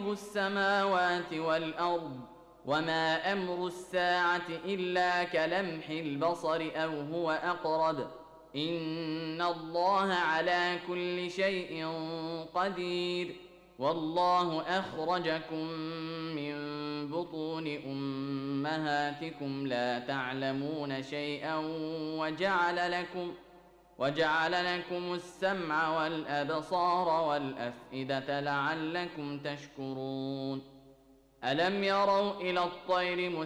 غيب السماوات والأرض وما أمر الساعة إلا كلمح البصر أو هو أقرب إن الله على كل شيء قدير والله أخرجكم من بطون أمهاتكم لا تعلمون شيئا وجعل لكم السمع والأبصار والأفئدة لعلكم تشكرون ألم يروا إلى الطير